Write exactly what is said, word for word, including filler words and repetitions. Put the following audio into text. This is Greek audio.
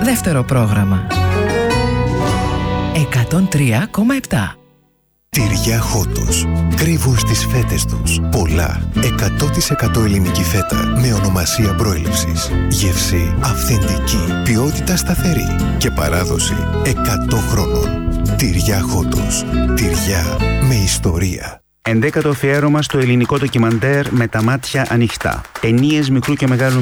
Δεύτερο πρόγραμμα. εκατόν τρία κόμμα επτά. Τυριά Χότος. Κρύβουν στις φέτες τους πολλά εκατό τοις εκατό ελληνική φέτα με ονομασία προέλευσης. Γεύση αυθεντική, ποιότητα σταθερή και παράδοση εκατό χρόνων. Τυριά Χότος. Τυριά με ιστορία. Ενδέκατο αφιέρωμα στο ελληνικό ντοκιμαντέρ «Με τα μάτια ανοιχτά». Ταινίες μικρού και μεγάλου